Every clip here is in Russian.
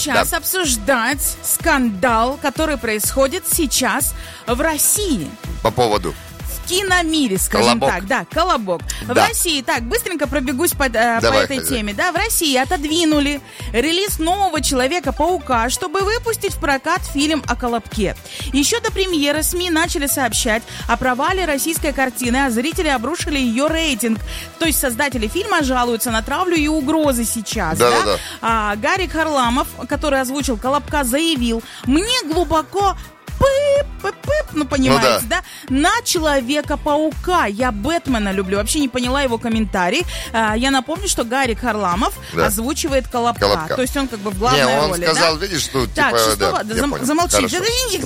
сейчас обсуждать скандал, который происходит сейчас в России. По поводу? В киномире, скажем Колобок. так. Да, колобок. Да. В России, так, быстренько пробегусь по этой теме. Да, в России отодвинули релиз нового Человека-паука, чтобы выпустить в прокат фильм о Колобке. Еще до премьеры СМИ начали сообщать о провале российской картины, а зрители обрушили ее рейтинг. То есть создатели фильма жалуются на травлю и угрозы сейчас. Да. А Гарик Харламов, который озвучил Колобка, заявил: мне глубоко ну, понимаете, да? На Человека-паука. Я Бэтмена люблю. Вообще не поняла его комментарий. Я напомню, что Гарик Харламов озвучивает Колобка. То есть он как бы в главной роли. Он сказал, видишь, что так, типа... замолчите.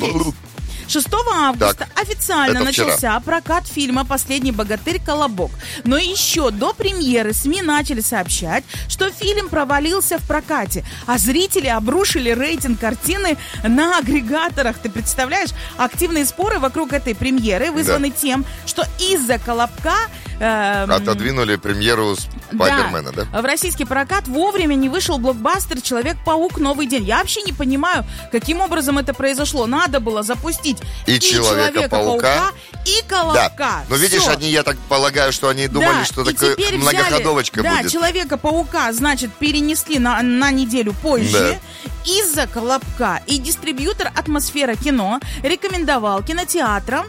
6 августа официально начался прокат фильма «Последний богатырь. Колобок». Но еще до премьеры СМИ начали сообщать, что фильм провалился в прокате, а зрители обрушили рейтинг картины на агрегаторах. Ты представляешь? Активные споры вокруг этой премьеры вызваны тем, что из-за Колобка... отодвинули премьеру Спайдермена, да? В российский прокат вовремя не вышел блокбастер «Человек-паук. Новый день». Я вообще не понимаю, каким образом это произошло. Надо было запустить и Человека-паука, и Колобка. Да. Но видишь, я так полагаю, что они думали, что такая многоходовочка будет. Да, Человека-паука, значит, перенесли на неделю позже из-за Колобка. И дистрибьютор «Атмосфера кино» рекомендовал кинотеатрам,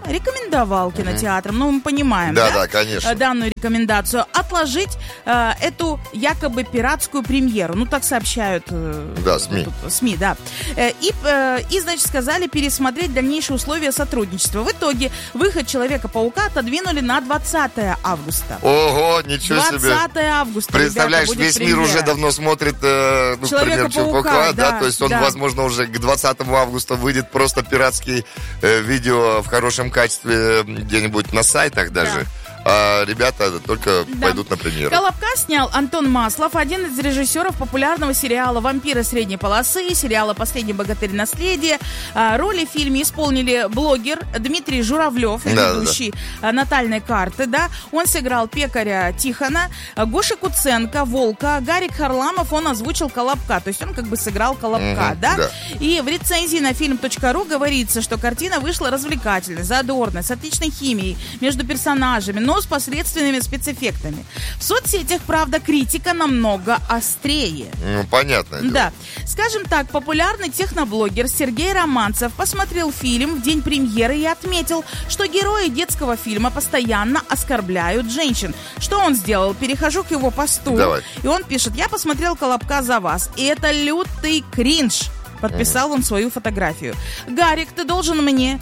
ну мы понимаем, да, конечно, данную рекомендацию, отложить эту якобы пиратскую премьеру. Ну, так сообщают СМИ, да. И, значит, сказали пересмотреть дальнейшие условия сотрудничества. В итоге выход Человека-паука отодвинули на 20 августа. Ого, ничего 20 себе. 20 августа. Представляешь, ребята, весь премьера. мир уже давно смотрит, Человека-паука, да, то есть он, возможно, уже к 20 августа выйдет просто пиратские видео в хорошем качестве где-нибудь на сайтах даже. А ребята только пойдут на премьеру. Колобка снял Антон Маслов, один из режиссеров популярного сериала «Вампиры средней полосы», сериала «Последний богатырь. Наследие». Роли в фильме исполнили блогер Дмитрий Журавлев, ведущий «Натальной карты». Да. Он сыграл пекаря Тихона, Гоша Куценко, Волка, Гарик Харламов, он озвучил Колобка. То есть он как бы сыграл Колобка, да? И в рецензии на film.ru говорится, что картина вышла развлекательной, задорной, с отличной химией между персонажами, но с посредственными спецэффектами. В соцсетях, правда, критика намного острее. Ну, понятно. Да. Скажем так, популярный техноблогер Сергей Романцев посмотрел фильм в день премьеры и отметил, что герои детского фильма постоянно оскорбляют женщин. Что он сделал? Перехожу к его посту. Давай. И он пишет: я посмотрел «Колобка» за вас, и это лютый кринж. Подписал он свою фотографию. Гарик, ты должен мне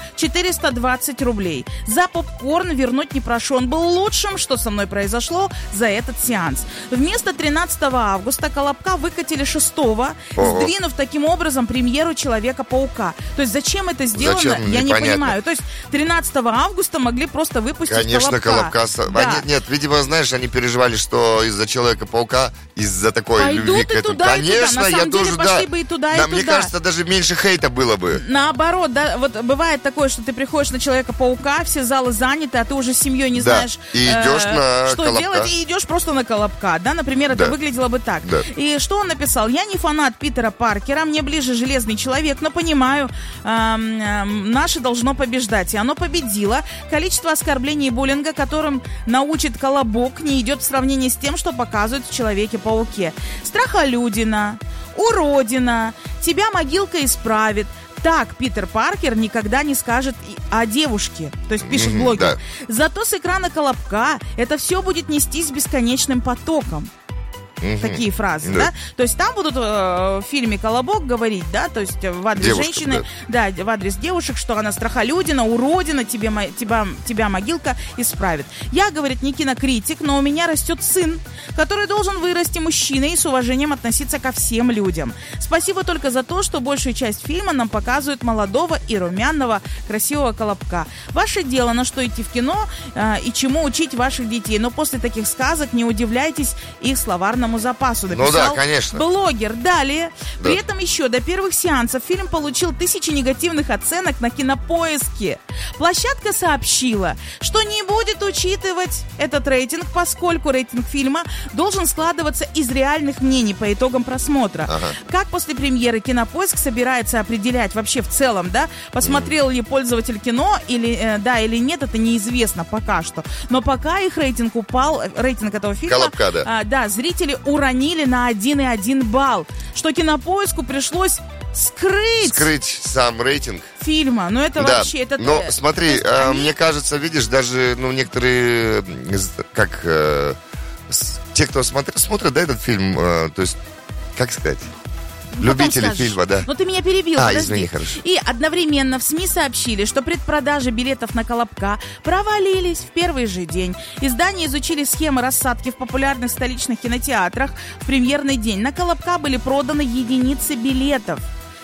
420 рублей. За попкорн вернуть не прошу. Он был лучшим, что со мной произошло за этот сеанс. Вместо 13 августа Колобка выкатили 6-го, сдвинув таким образом премьеру Человека-паука. То есть зачем это сделано, я не понимаю. То есть 13 августа могли просто выпустить Колобка. Да. Нет, видимо, знаешь, они переживали, что из-за Человека-паука, из-за такой любви к этому. Конечно, я тоже, пошли бы и туда, и мне кажется, даже меньше хейта было бы. Наоборот, да, вот бывает такое, что ты приходишь на Человека-паука, все залы заняты, а ты уже с семьей не знаешь, и идешь на что Колобка. делать, и идешь просто на Колобка, да, например, это выглядело бы так. Да. И что он написал? Я не фанат Питера Паркера, мне ближе Железный человек, но понимаю, наше должно побеждать, и оно победило. Количество оскорблений и буллинга, которым научит Колобок, не идет в сравнении с тем, что показывают в Человеке-пауке. Страхолюдина, уродина, тебя могилка исправит. Так Питер Паркер никогда не скажет о девушке. То есть пишет блогер. Зато с экрана Колобка это все будет нестись бесконечным потоком. Такие фразы, да? То есть там будут в фильме «Колобок» говорить, да, то есть в адрес женщины, да, в адрес девушек, что она страхолюдина, уродина, тебя могилка исправит. Я, говорит, не кинокритик, но у меня растет сын, который должен вырасти мужчиной и с уважением относиться ко всем людям. Спасибо только за то, что большую часть фильма нам показывают молодого и румяного, красивого Колобка. Ваше дело, на что идти в кино и чему учить ваших детей. Но после таких сказок не удивляйтесь их словарному военному запасу, написал да, конечно. блогер. Далее, при этом еще до первых сеансов фильм получил 1000 негативных оценок на Кинопоиске. Площадка сообщила, что не будет учитывать этот рейтинг, поскольку рейтинг фильма должен складываться из реальных мнений по итогам просмотра. Как после премьеры Кинопоиск собирается определять вообще в целом, да, посмотрел ли пользователь кино или нет, это неизвестно пока что. Но пока их рейтинг упал, рейтинг этого фильма, «Колобка», зрители уронили на 1,1 балл, что Кинопоиску пришлось скрыть сам рейтинг фильма. Ну это вообще... Это, но смотри, мне кажется, видишь, даже некоторые, те, кто смотрят, да, этот фильм, то есть, как сказать... Любители фильма, да. Ну, ты меня перебил, подожди. Извини, хорошо. И одновременно в СМИ сообщили, что предпродажи билетов на «Колобка» провалились в первый же день. Издания изучили схемы рассадки в популярных столичных кинотеатрах в премьерный день. На «Колобка» были проданы единицы билетов.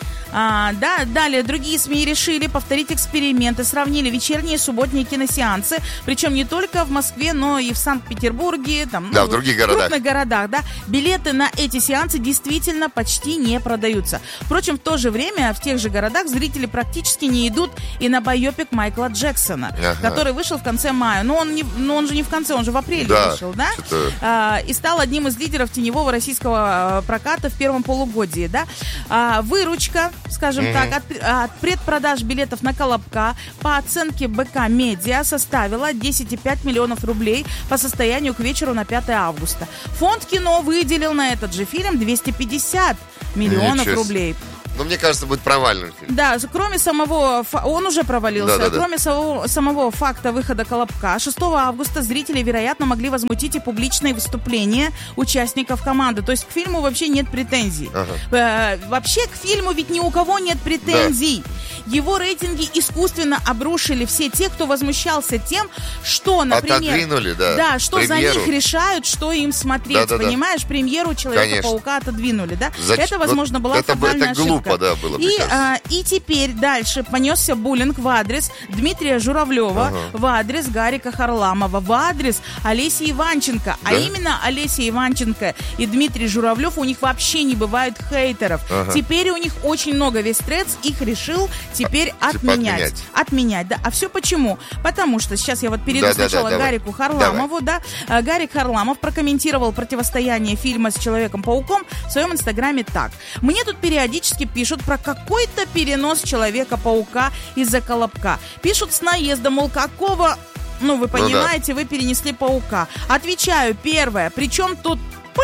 Далее другие СМИ решили повторить эксперименты, сравнили вечерние и субботние киносеансы, причем не только в Москве, но и в Санкт-Петербурге, в других городах. Крупных городах, да. Билеты на эти сеансы действительно почти не продаются. Впрочем, в то же время в тех же городах зрители практически не идут и на байопик Майкла Джексона, который вышел в конце мая. Но он же не в конце, он же в апреле вышел, да? И стал одним из лидеров теневого российского проката в первом полугодии, да. Выручка, скажем так, от предпродаж билетов на «Колобка» по оценке БК Медиа составила 10,5 миллионов рублей по состоянию к вечеру на 5 августа. Фонд кино выделил на этот же фильм 250 миллионов рублей. Ну, мне кажется, будет провальным фильм. Да, кроме самого... Он уже провалился. Кроме самого факта выхода «Колобка», 6 августа зрители, вероятно, могли возмутить и публичные выступления участников команды. То есть к фильму вообще нет претензий. Вообще к фильму ведь ни у кого нет претензий. Его рейтинги искусственно обрушили все те, кто возмущался тем, что, например... Отодвинули, что премьеру. За них решают, что им смотреть. Понимаешь, премьеру «Человека-паука» отодвинули, да? Это, возможно, была фатальная ошибка. Было, и теперь дальше понесся буллинг в адрес Дмитрия Журавлева, в адрес Гарика Харламова, в адрес Олеси Иванченко. А именно Олеся Иванченко и Дмитрий Журавлев, у них вообще не бывает хейтеров. Теперь у них очень много. Весь Трец их решил теперь отменять. Да. А все почему? Потому что сейчас я перейду сначала к Гарику Харламову. Гарик Харламов прокомментировал противостояние фильма с Человеком-пауком в своем инстаграме так. Мне тут периодически пишут про какой-то перенос Человека-паука из-за «Колобка». Пишут с наездом, мол, какого... вы понимаете, вы перенесли паука. Отвечаю, первое, причем тут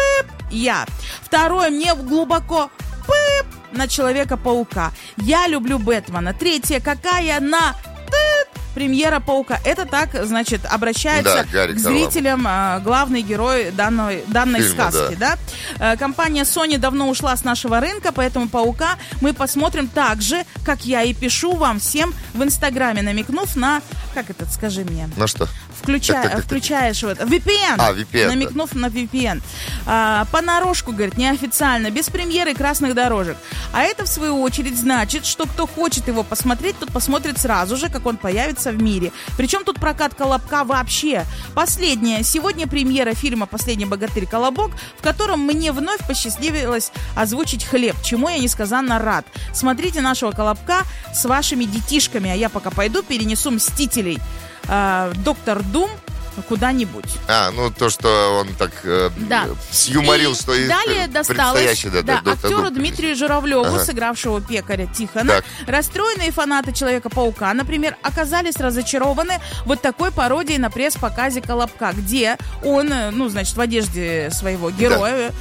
я. Второе, мне глубоко на Человека-паука. Я люблю Бэтмена. Третье, какая на... премьера «Паука». Это так, значит, обращается к зрителям главный герой данной фильма, сказки. Да? Компания Sony давно ушла с нашего рынка, поэтому «Паука» мы посмотрим так же, как я и пишу вам всем в Инстаграме, намекнув на... Как это, скажи мне? На что? Включаешь VPN. VPN. Намекнув на VPN. Понарошку, говорит, неофициально, без премьеры красных дорожек. А это, в свою очередь, значит, что кто хочет его посмотреть, тот посмотрит сразу же, как он появится в мире. Причем тут прокат «Колобка» вообще. Сегодня премьера фильма «Последний богатырь Колобок», в котором мне вновь посчастливилось озвучить Хлеб, чему я несказанно рад. Смотрите нашего «Колобка» с вашими детишками, а я пока пойду перенесу «Мстителей». Доктор Дум куда-нибудь. То, что он так сюморил, что и далее досталось актеру Дмитрию Журавлеву, сыгравшего пекаря Тихона. Расстроенные фанаты Человека-паука, например, оказались разочарованы вот такой пародией на пресс-показе «Колобка», где он, в одежде своего героя,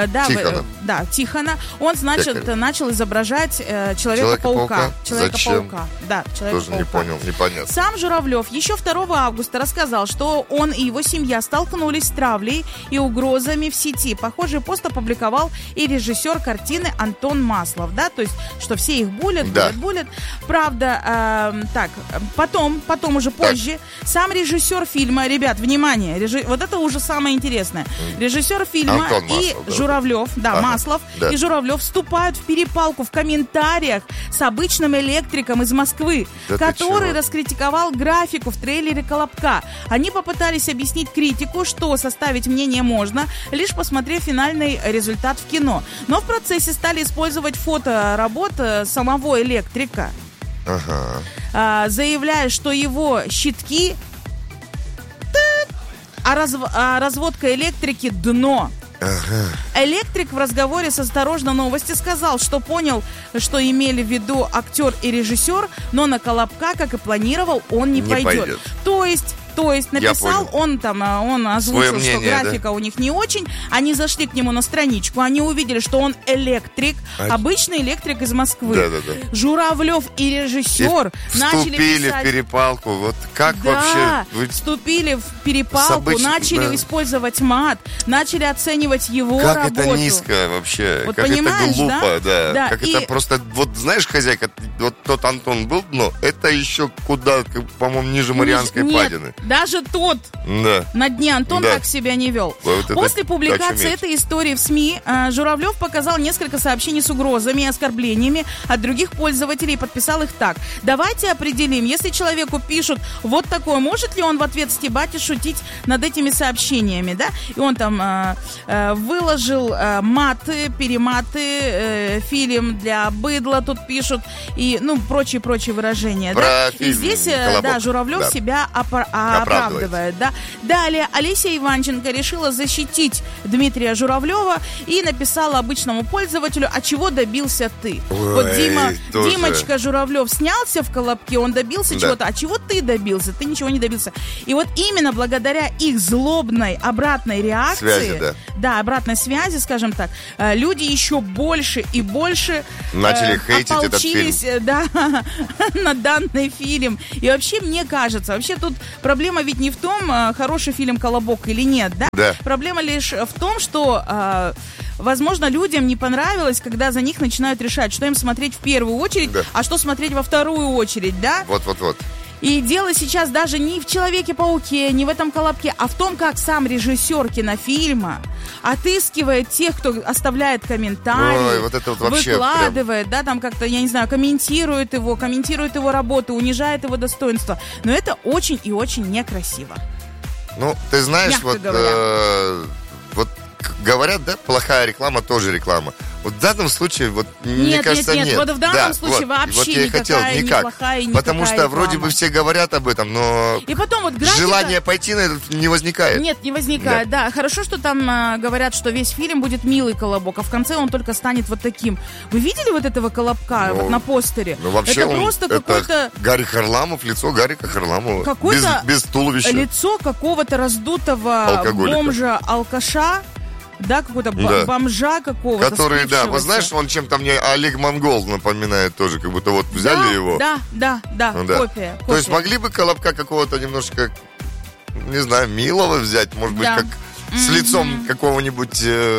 Тихона, он, начал изображать Человека-паука. Человека-паука. Тоже не понял, непонятно. Сам Журавлев еще 2 августа рассказал, что он и его семья столкнулись с травлей и угрозами в сети. Похожий пост опубликовал и режиссер картины Антон Маслов, да, то есть, что все их булят. Правда, потом уже позже, сам режиссер фильма, ребят, внимание, вот это уже самое интересное. Режиссер фильма Антон и Маслов, Журавлев, Маслов и Журавлев вступают в перепалку в комментариях с обычным электриком из Москвы, который раскритиковал графику в трейлере «Колобка». Они попытались попытались объяснить критику, что составить мнение можно, лишь посмотрев финальный результат в кино. Но в процессе стали использовать фоторабот самого электрика, заявляя, что его щитки, а разводка электрики дно. Электрик в разговоре с «Осторожно, новости» сказал, что понял, что имели в виду актер и режиссер, но на Колобка, как и планировал, он не пойдет. То есть написал он озвучил, что графика у них не очень. Они зашли к нему на страничку, они увидели, что он электрик, обычный электрик из Москвы. Журавлев и режиссер начали писать... в перепалку. Вот как вообще... вступили в перепалку, начали использовать мат, начали оценивать его как работу. Как это низко вообще, вот как это глупо, да. Как это просто... Вот знаешь, хозяйка, вот тот Антон был, но это еще куда, по-моему, ниже Марианской падины. Даже тот на дне Антон так себя не вел. Вот после публикации этой истории в СМИ Журавлев показал несколько сообщений с угрозами и оскорблениями от других пользователей и подписал их так. Давайте определим, если человеку пишут вот такое, может ли он в ответ стебать и шутить над этими сообщениями, да? И он там выложил маты, перематы, фильм для быдла тут пишут и, прочие выражения. Да? И здесь, Журавлев себя оправдывает, да. Далее Олеся Иванченко решила защитить Дмитрия Журавлева и написала обычному пользователю, а чего добился ты? Вот Димочка Журавлев снялся в Колобке, он добился чего-то, а чего ты добился? Ты ничего не добился. И вот именно благодаря их злобной обратной реакции, обратной связи, скажем так, люди еще больше и больше начали хейтить этот фильм. На данный фильм. И вообще, мне кажется, тут проблема ведь не в том, хороший фильм «Колобок» или нет, да? Проблема лишь в том, что, возможно, людям не понравилось, когда за них начинают решать, что им смотреть в первую очередь, а что смотреть во вторую очередь, да? Вот. И дело сейчас даже не в «Человеке-пауке», не в этом «Колобке», а в том, как сам режиссер кинофильма отыскивает тех, кто оставляет комментарии, выкладывает, там как-то, я не знаю, комментирует его работу, унижает его достоинство. Но это очень и очень некрасиво. Ты знаешь, вот говорят, плохая реклама тоже реклама. Вот в данном случае, мне кажется, нет. Вот в данном случае вообще никакая не плохая и никакая потому что реклама. Вроде бы все говорят об этом, но и потом графика... желание пойти на это не возникает. Нет, не возникает, да. Хорошо, что там говорят, что весь фильм будет милый Колобок, а в конце он только станет вот таким. Вы видели вот этого Колобка на постере? Вообще это просто какой-то... Гарри Харламов, лицо Гарика Харламова. Какое-то без туловища. Лицо какого-то раздутого бомжа-алкаша. Да, какого-то бомжа какого-то. Который, вы знаешь, он чем-то мне Олег Монгол напоминает тоже, как будто взяли его. Да, копия. То есть могли бы Колобка какого-то немножко, не знаю, милого взять, может быть, как с лицом какого-нибудь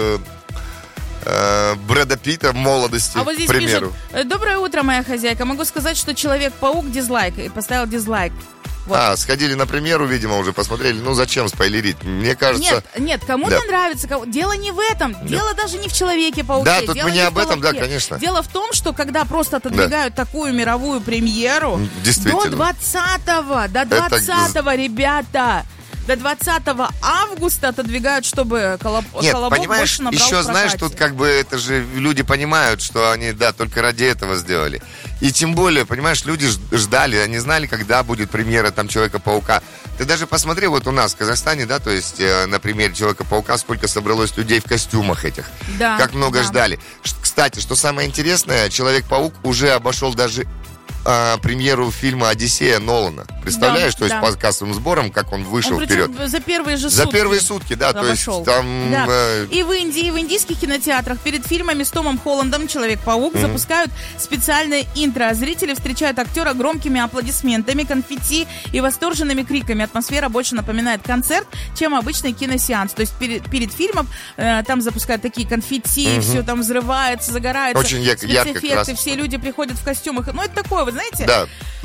Брэда Питта в молодости, вот здесь к примеру. Пишут: доброе утро, моя хозяйка. Могу сказать, что Человек-паук дизлайк. И поставил дизлайк. Сходили на премьеру, видимо, уже посмотрели. Зачем спойлерить? Мне кажется... Нет, кому-то нравится. Дело не в этом. Дело даже не в Человеке-пауке. Да, тут мы не об этом, конечно. Дело в том, что когда просто отодвигают такую мировую премьеру до 20-го, ребята... До 20 августа отодвигают, чтобы Колобок больше набрал еще, в прокате. Знаешь, тут это же люди понимают, что они, только ради этого сделали. И тем более, понимаешь, люди ждали, они знали, когда будет премьера Человека-паука. Ты даже посмотри, у нас в Казахстане, то есть на примере Человека-паука, сколько собралось людей в костюмах этих. Как много ждали. Кстати, что самое интересное, Человек-паук уже обошел даже премьеру фильма «Одиссея» Нолана. Представляешь, то есть по кассовым сборам, как он вышел вперед. За первые же сутки. За первые сутки, то есть там... И в Индии, и в индийских кинотеатрах перед фильмами с Томом Холландом «Человек-паук» запускают специальное интро. Зрители встречают актера громкими аплодисментами, конфетти и восторженными криками. Атмосфера больше напоминает концерт, чем обычный киносеанс. То есть перед фильмом там запускают такие конфетти, все там взрывается, загорается. Очень ярко, спецэффекты, все люди приходят в костюмах. Это такое, вы знаете? Да.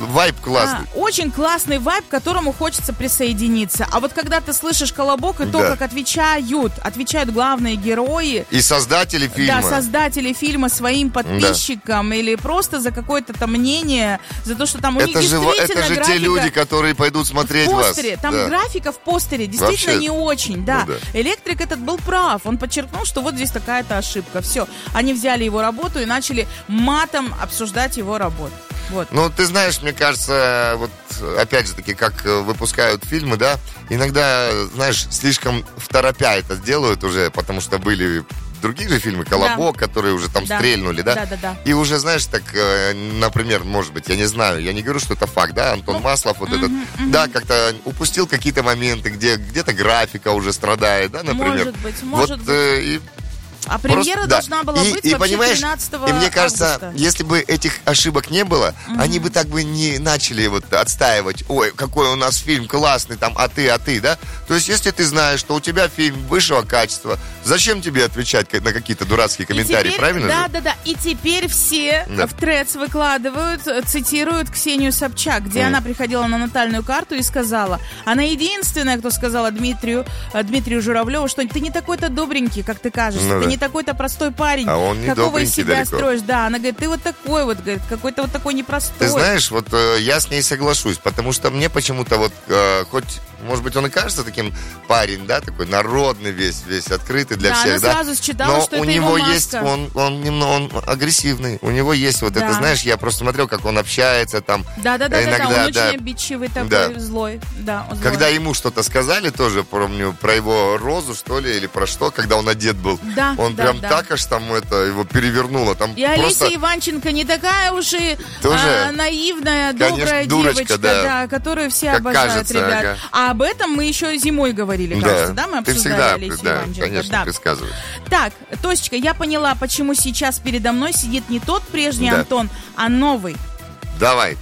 вайб классный. Очень классный вайб, к которому хочется присоединиться. А вот когда ты слышишь колобок и то, как отвечают главные герои. И создатели фильма. Да, создатели фильма своим подписчикам или просто за какое-то мнение, за то, что там у них действительно это же те люди, которые пойдут смотреть в постере. вас. Там графика в постере действительно не очень, да. Электрик этот был прав. Он подчеркнул, что вот здесь такая-то ошибка. Все. Они взяли его работу и начали матом обсуждать его работу. Вот. Ну, ты знаешь, мне кажется, вот опять же таки, как выпускают фильмы, да, иногда, знаешь, слишком второпя это делают уже, потому что были другие же фильмы, «Колобок», которые уже там стрельнули, да? Да. И уже, знаешь, так, например, может быть, я не знаю, я не говорю, что это факт, да, Антон Маслов вот этот, да, как-то упустил какие-то моменты, где где-то графика уже страдает, да, например. Может быть. А премьера должна была быть вообще 13 августа. И мне кажется, если бы этих ошибок не было, они бы так бы не начали вот отстаивать, ой, какой у нас фильм классный, там, а ты, да? То есть, если ты знаешь, что у тебя фильм высшего качества, зачем тебе отвечать на какие-то дурацкие комментарии, правильно же? Да. И теперь все в Threads выкладывают, цитируют Ксению Собчак, где она приходила на натальную карту и сказала, она единственная, кто сказала Дмитрию Журавлеву, что ты не такой-то добренький, как ты кажешься, не такой-то простой парень, какого из себя строишь. Да, она говорит, ты вот такой вот, говорит, какой-то вот такой непростой. Ты знаешь, вот я с ней соглашусь, потому что мне почему-то вот, хоть, может быть, он и кажется таким парень, да, такой народный весь открытый для всех, да. Она сразу считала, но что у это него его есть, он агрессивный, у него есть вот это, знаешь, я просто смотрел, как он общается там. Да, он очень обидчивый такой, злой. Да, злой. Когда ему что-то сказали, тоже помню, про его розу, что ли, или про что, когда он одет был. Да. Он прям так аж там его перевернуло. Там и просто... Алисия Иванченко не такая уж и наивная, добрая дурочка, девочка, которую все как обожают, кажется, ребят. А об этом мы еще зимой говорили, кажется, да? Мы обсуждали Алисию Иванченко. Конечно, предсказываешь. Так, Тосечка, я поняла, почему сейчас передо мной сидит не тот прежний Антон, а новый. Давай.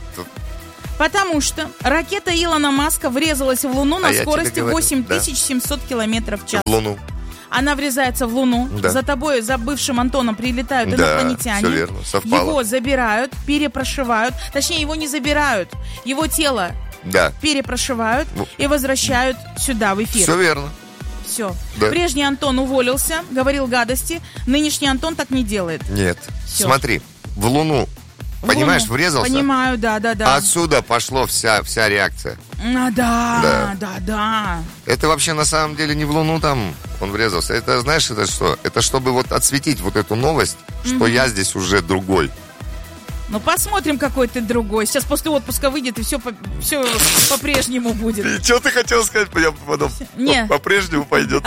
Потому что ракета Илона Маска врезалась в Луну на скорости 8700 километров в час. В Луну. Она врезается в Луну. Да. За тобой, за бывшим Антоном прилетают инопланетяне. Все верно, совпало. Его забирают, перепрошивают. Точнее, его не забирают. Его тело перепрошивают и возвращают сюда, в эфир. Все верно. Все. Да. Прежний Антон уволился, говорил гадости. Нынешний Антон так не делает. Нет. Всё. Смотри, в Луну, понимаешь, врезался? Понимаю, да. Отсюда пошла вся реакция. Да. Это вообще на самом деле не в Луну там он врезался. Это, знаешь, это что? Это чтобы вот отсветить вот эту новость, что я здесь уже другой. Ну, посмотрим, какой ты другой. Сейчас после отпуска выйдет, и все по-прежнему будет. Что ты хотел сказать? Я потом по-прежнему пойдет.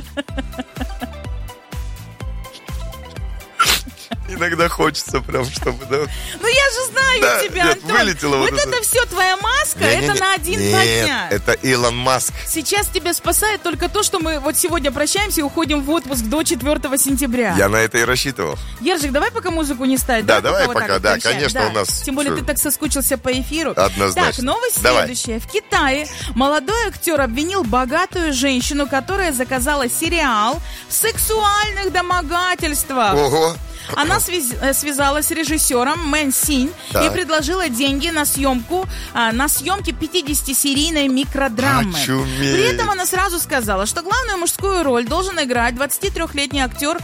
Иногда хочется прям, чтобы, да. Ну, я же знаю тебя, Антон. Вылетело вот это все твоя маска, это на 1-2 дня. Это Илон Маск. Сейчас тебя спасает только то, что мы вот сегодня прощаемся и уходим в отпуск до 4 сентября. Я на это и рассчитывал. Ержик, давай пока музыку не ставить. Да, давай пока, да, конечно, у нас... Тем более ты так соскучился по эфиру. Однозначно. Так, новость следующая. В Китае молодой актер обвинил богатую женщину, которая заказала сериал в сексуальных домогательствах. Ого. Она связалась с режиссером Мэн Синь и предложила деньги на съемки 50-серийной микродрамы. При этом она сразу сказала, что главную мужскую роль должен играть 23-летний актер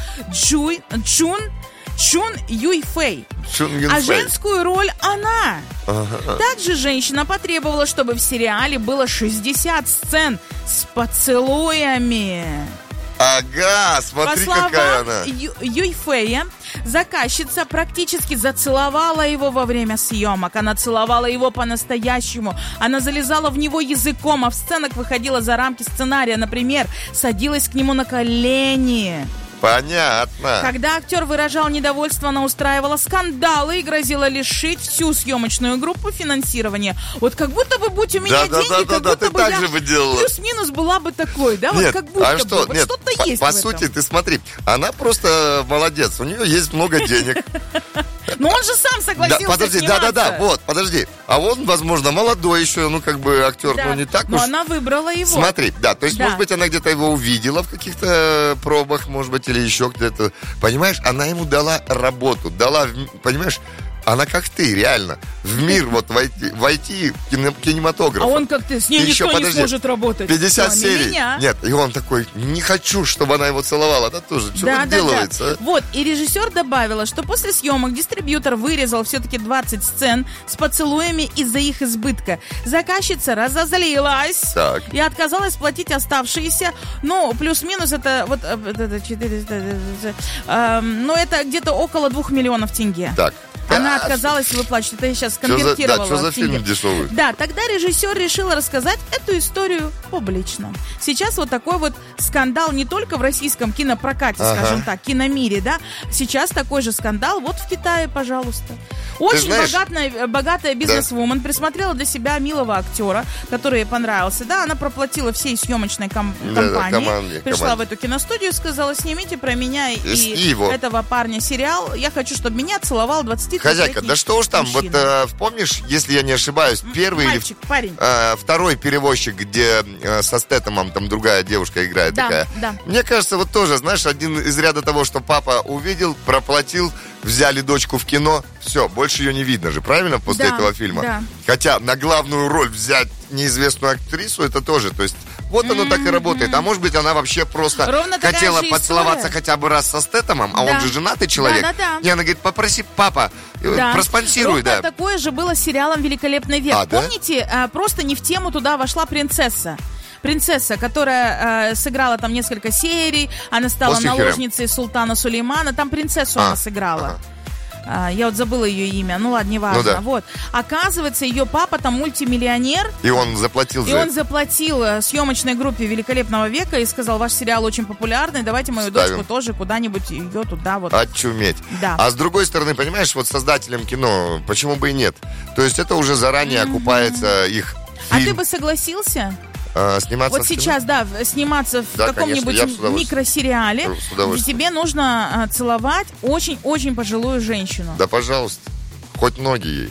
Чун Юйфэй. А женскую роль она. Также женщина потребовала, чтобы в сериале было 60 сцен с поцелуями. Ага, смотри, какая она. По словам Юйфэя, заказчица практически зацеловала его во время съемок. Она целовала его по-настоящему. Она залезала в него языком, а в сценах выходила за рамки сценария. Например, садилась к нему на колени. Понятно. Когда актер выражал недовольство, она устраивала скандалы и грозила лишить всю съемочную группу финансирования. Вот как будто бы, будь у меня деньги, как будто бы я плюс-минус была бы такой, да? Нет, вот как будто бы. Вот нет, что-то есть по сути, ты смотри, она просто молодец, у нее есть много денег. Но он же сам согласился подожди, сниматься. Вот, подожди. А он, возможно, молодой еще, актер, не так уж. Но она выбрала его. Смотри, то есть, может быть, она где-то его увидела в каких-то пробах, может быть, или еще где-то. Понимаешь, она ему дала работу, понимаешь, Она как ты, реально. В мир вот войти в кинематограф. А он как ты, с ней никто не сможет работать. 50 серий. Нет, и он такой, не хочу, чтобы она его целовала. Да тоже, что выделывается? Да. Вот, и режиссер добавила, что после съемок дистрибьютор вырезал все-таки 20 сцен с поцелуями из-за их избытка. Заказчица разозлилась и отказалась платить оставшиеся. Ну, плюс-минус это вот 400, ну, это где-то около 2 миллионов тенге. Так. Она отказалась выплачивать. Это я сейчас конвертировала. Что за фильм дешевый? Да, тогда режиссер решил рассказать эту историю публично. Сейчас вот такой вот скандал не только в российском кинопрокате, скажем так, киномире, да. Сейчас такой же скандал вот в Китае, пожалуйста. Очень богатая бизнесвумен присмотрела для себя милого актера, который ей понравился, да. Она проплатила всей съемочной компании. Пришла в эту киностудию и сказала: снимите про меня и этого парня сериал. Я хочу, чтобы меня целовал 20. Хозяйка, да что уж там, вот помнишь, если я не ошибаюсь, первый парень. Второй перевозчик, где со Стэтэмом там другая девушка играет такая. Да. Мне кажется, вот тоже, знаешь, один из ряда того, что папа увидел, проплатил, взяли дочку в кино, все, больше ее не видно же, правильно, после этого фильма? Да. Хотя на главную роль взять неизвестную актрису, это тоже, то есть вот оно так и работает. А может быть, она вообще просто хотела поцеловаться хотя бы раз со Стэтэмом, а он же женатый человек. И она говорит: попроси папа, проспонсируй. Ровно такое же было с сериалом «Великолепный век». Помните, просто не в тему туда вошла принцесса, которая сыграла там несколько серий. Она стала наложницей султана Сулеймана. Там принцессу она сыграла. Я вот забыла ее имя. Ну ладно, неважно. Вот. Оказывается, ее папа там мультимиллионер. И он заплатил он заплатил съемочной группе «Великолепного века» и сказал: ваш сериал очень популярный, давайте мою дочку тоже куда-нибудь ее туда вот. Очуметь. Да. А с другой стороны, понимаешь, вот создателям кино, почему бы и нет? То есть это уже заранее окупается их фильм. А ты бы согласился? Сниматься вот сейчас, сниматься в каком-нибудь микросериале, где тебе нужно целовать очень-очень пожилую женщину. Да, пожалуйста. Хоть ноги ей.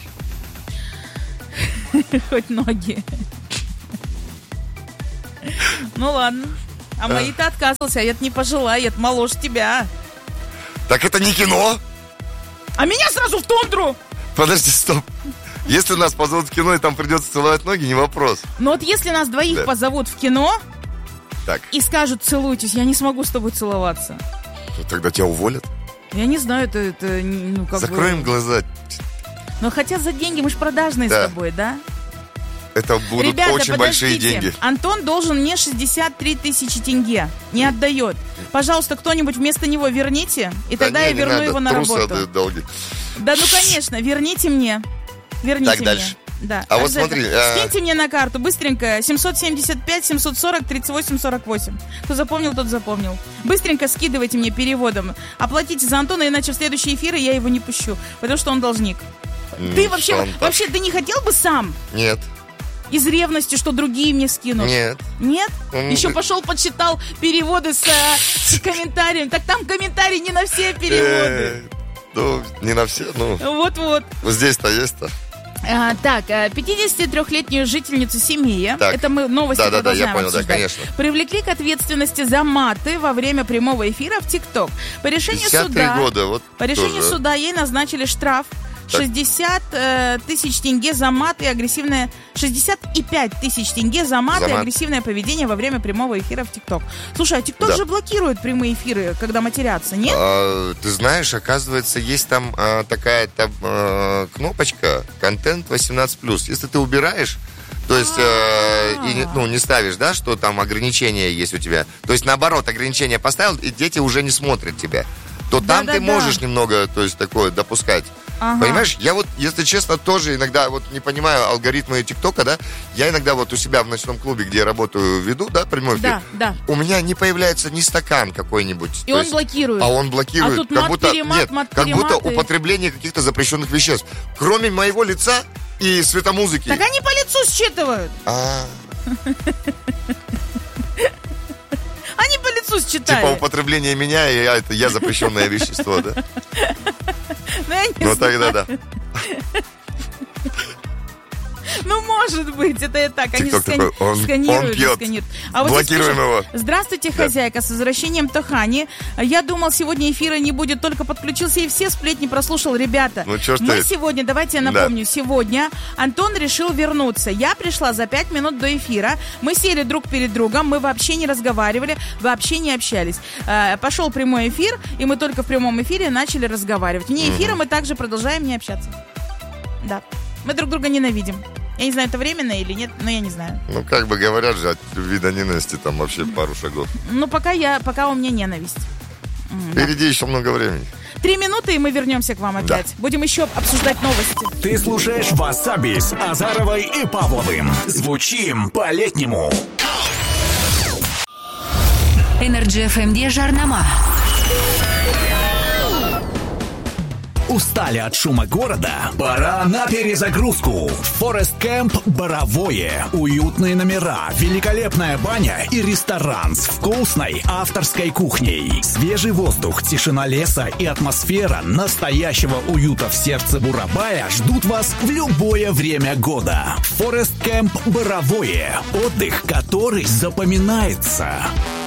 Хоть ноги. Ну ладно. А мои-то отказывался, а я-то не пожила, я-то моложе тебя. Так это не кино? А меня сразу в тундру! Подожди, стоп. Если нас позовут в кино и там придется целовать ноги, не вопрос. Но вот если нас двоих позовут в кино и скажут: целуйтесь, я не смогу с тобой целоваться. Ну, тогда тебя уволят. Я не знаю, это ну, как Закроем глаза. Но хотя за деньги мы ж продажные с тобой, да? Это будут Ребята, очень большие деньги. Антон должен мне 63 тысячи тенге. Не отдает. Пожалуйста, кто-нибудь вместо него верните, и тогда я верну его на работу. Долги. Да ну конечно, верните мне. Верните мне. Дальше. Да. А вот смотри. Скиньте мне на карту быстренько 775-740-38-48. Кто запомнил, тот запомнил. Быстренько скидывайте мне переводом. Оплатите за Антона, иначе в следующие эфиры я его не пущу. Потому что он должник. Ты вообще ты не хотел бы сам? Нет. Из ревности, что другие мне скинут? Нет. Нет? Еще пошел, подсчитал переводы с комментарием. Так там комментарии не на все переводы. Ну, не на все, ну. Вот-вот. Здесь-то есть-то. Так, 53-летнюю жительницу Семея, это мы новости продолжаем я понял, обсуждать, конечно. привлекли к ответственности за маты во время прямого эфира в ТикТок. По решению суда ей назначили штраф 60 тысяч тенге за мат и агрессивное... 65 тысяч тенге за мат и агрессивное поведение во время прямого эфира в ТикТок. Слушай, а ТикТок же блокирует прямые эфиры, когда матерятся, нет? Ты знаешь, оказывается, есть там такая кнопочка «Контент 18+». Если ты убираешь, то есть не ставишь, да, что там ограничения есть у тебя. То есть, наоборот, ограничения поставил, и дети уже не смотрят тебя. То там ты можешь немного, то есть, такое допускать. Понимаешь, я вот, если честно, тоже иногда вот не понимаю алгоритмы ТикТока, да, я иногда вот у себя в ночном клубе, где я работаю, веду, да, прямой эфир, у меня не появляется ни стакан какой-нибудь. И он блокирует. А он блокирует. А тут мат-перемат. Как будто употребление каких-то запрещенных веществ. Кроме моего лица и светомузыки. Так они по лицу считывают. Они по лицу считают. Типа употребление меня, и я запрещенное вещество, да? Ну тогда да. Ну, может быть, это и так. Они сканируют. Он пьет. А вот блокируем его. Здравствуйте, хозяйка, с возвращением Тохани. Я думал, сегодня эфира не будет, только подключился и все сплетни прослушал. Ребята, мы сегодня, давайте я напомню, сегодня Антон решил вернуться. Я пришла за 5 минут до эфира. Мы сели друг перед другом, мы вообще не разговаривали, вообще не общались. Пошел прямой эфир, и мы только в прямом эфире начали разговаривать. Вне эфира мы также продолжаем не общаться. Да. Мы друг друга ненавидим. Я не знаю, это временно или нет, но я не знаю. Ну, как бы говорят же, от вида ненависти там вообще пару шагов. Ну, пока у меня ненависть. Впереди еще много времени. 3 минуты, и мы вернемся к вам опять. Да. Будем еще обсуждать новости. Ты слушаешь Васаби с Азаровой и Павловым. Звучим по-летнему. Energy FM Дежарнама. Устали от шума города? Пора на перезагрузку. Forest Camp Боровое. Уютные номера, великолепная баня и ресторан с вкусной авторской кухней. Свежий воздух, тишина леса и атмосфера настоящего уюта в сердце Бурабая ждут вас в любое время года. Forest Camp Боровое. Отдых, который запоминается.